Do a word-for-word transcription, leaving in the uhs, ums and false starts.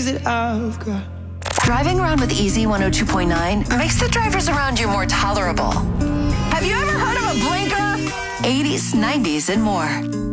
things that I've got. Driving around with Easy one oh two point nine makes the drivers around you more tolerable. Have you ever heard of a blinker? eighties, nineties, and more.